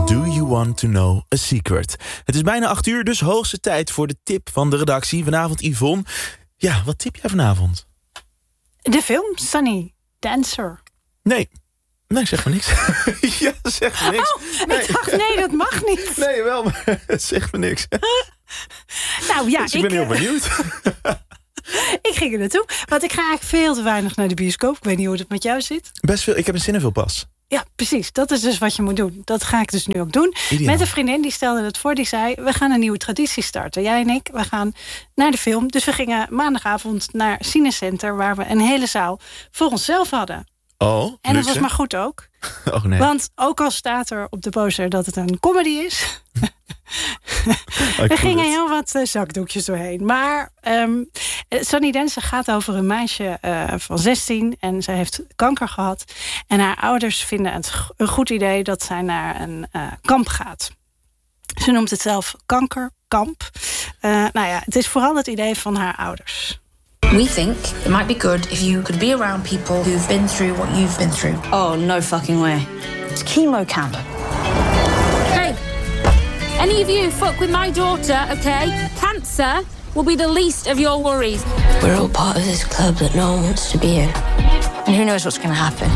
Do You Want To Know A Secret? Het is bijna 8:00, dus hoogste tijd voor de tip van de redactie. Vanavond Yvonne. Ja, wat tip jij vanavond? De film Sunny Dancer. Nee, zeg maar niks. Ja, zeg maar niks. Ik dacht, nee, dat mag niet. Nee, wel, maar zeg maar niks. Nou ja, dus ik ben heel benieuwd. Ik ging er naartoe, want ik ga eigenlijk veel te weinig naar de bioscoop. Ik weet niet hoe het met jou zit. Best veel, ik heb een Cineville-pas. Ja, precies. Dat is dus wat je moet doen. Dat ga ik dus nu ook doen. Ideaal. Met een vriendin, die stelde het voor. Die zei, we gaan een nieuwe traditie starten. Jij en ik, we gaan naar de film. Dus we gingen maandagavond naar Cinecenter, waar we een hele zaal voor onszelf hadden. Oh, en dat was maar goed ook. Oh, nee. Want ook al staat er op de poster dat het een comedy is, er gingen heel wat zakdoekjes doorheen. Maar Sunny Dancer gaat over een meisje van 16 en zij heeft kanker gehad. En haar ouders vinden het een goed idee dat zij naar een kamp gaat. Ze noemt het zelf kankerkamp. Nou ja, het is vooral het idee van haar ouders. We think it might be good if you could be around people who've been through what you've been through. Oh, no fucking way. It's chemo camp. Hey, any of you fuck with my daughter, okay? Cancer will be the least of your worries. We're all part of this club that no one wants to be in. And who knows what's going to happen?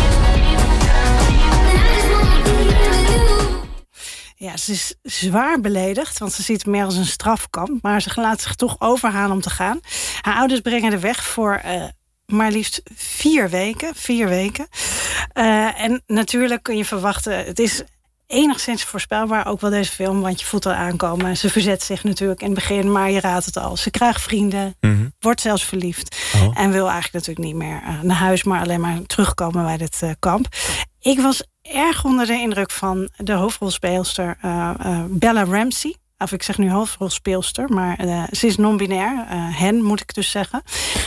Ja, ze is zwaar beledigd, want ze ziet het meer als een strafkamp. Maar ze laat zich toch overhalen om te gaan. Haar ouders brengen haar weg voor maar liefst 4 weken. 4 weken. En natuurlijk kun je verwachten, het is enigszins voorspelbaar ook wel deze film, want je voelt al aankomen. Ze verzet zich natuurlijk in het begin, maar je raadt het al. Ze krijgt vrienden, wordt zelfs verliefd. En wil eigenlijk natuurlijk niet meer naar huis, maar alleen maar terugkomen bij dit kamp. Ik was erg onder de indruk van de hoofdrolspeelster Bella Ramsey. Of ik zeg nu hoofdrolspeelster, maar ze is non-binair. Hen, moet ik dus zeggen.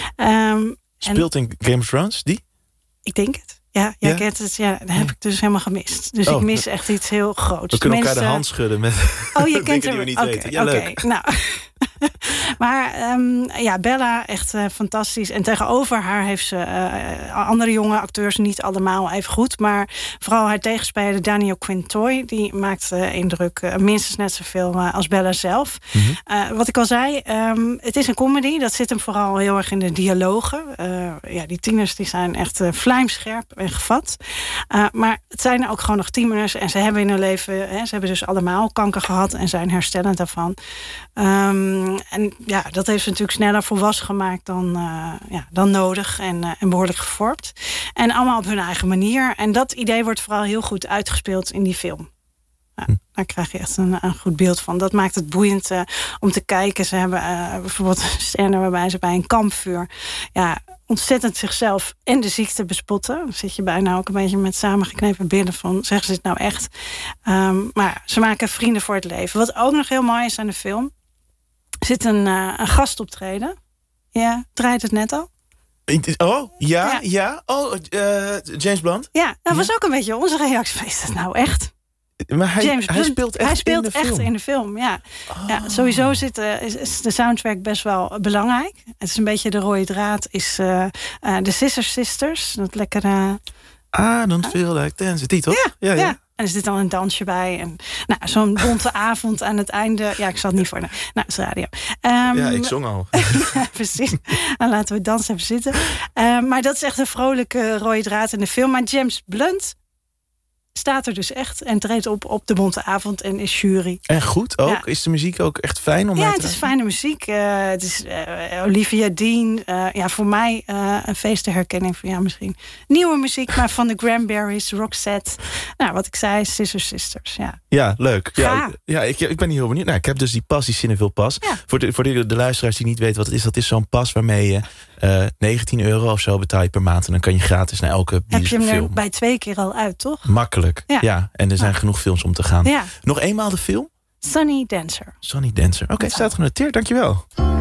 Speelt in Game of Thrones, die? Ik denk het. Ja, jij kent het. Ja, dat heb ik dus helemaal gemist. Dus ik mis echt iets heel groots. We kunnen elkaar de hand schudden met je kent dingen die we niet weten. Ja, leuk. Nou. Maar ja, Bella, echt fantastisch. En tegenover haar heeft ze andere jonge acteurs, niet allemaal even goed. Maar vooral haar tegenspeler Daniel Quintoy, die maakt indruk minstens net zoveel als Bella zelf. Wat ik al zei, het is een comedy. Dat zit hem vooral heel erg in de dialogen. Ja, die tieners die zijn echt vlijmscherp en gevat. Maar het zijn ook gewoon nog tieners. En ze hebben in hun leven, ze hebben dus allemaal kanker gehad en zijn herstellend daarvan. En ja, dat heeft ze natuurlijk sneller volwassen gemaakt dan nodig en behoorlijk gevormd. En allemaal op hun eigen manier. En dat idee wordt vooral heel goed uitgespeeld in die film. Nou, daar krijg je echt een goed beeld van. Dat maakt het boeiend om te kijken. Ze hebben bijvoorbeeld een scène waarbij ze bij een kampvuur ontzettend zichzelf en de ziekte bespotten. Dan zit je bijna ook een beetje met samengeknepen billen van, zeggen ze het nou echt? Maar ze maken vrienden voor het leven. Wat ook nog heel mooi is aan de film, er zit een gastoptreden. Ja, draait het net al? Oh, ja. Oh, James Blunt? Ja, dat was ook een beetje onze reactie. Is dat nou echt? Maar hij speelt echt in de film. Ja. Oh. Ja, sowieso is de soundtrack best wel belangrijk. Het is een beetje de rode draad. Is de Scissor Sisters. Dat lekkere... Don't feel like dance. Die toch? Ja. En er zit dan een dansje bij. En zo'n bonte avond aan het einde. Ja, ik zal het niet voor. Nou, het is radio. Ja, ik zong al. Ja, precies. Dan laten we het dansen even zitten. Maar dat is echt een vrolijke rode draad in de film. Maar James Blunt staat er dus echt en treedt op de bonte avond en is jury. En goed ook? Ja. Is de muziek ook echt fijn om het is fijne muziek. Het is Olivia Dean. Voor mij een feest ter herkenning van misschien nieuwe muziek, maar van de Cranberries, Roxette. Nou, wat ik zei, Scissor Sisters. Ja, leuk. Ik ben hier heel benieuwd. Nou, ik heb dus die pas, die Cineville pas. Ja. Voor de luisteraars die niet weten wat het is, dat is zo'n pas waarmee je €19 of zo betaalt per maand. En dan kan je gratis naar elke film. Heb je hem er bij 2 keer al uit, toch? Makkelijk. Ja. En er zijn genoeg films om te gaan. Ja. Nog eenmaal de film? Sunny Dancer. Sunny Dancer. Oké, staat genoteerd. Dankjewel.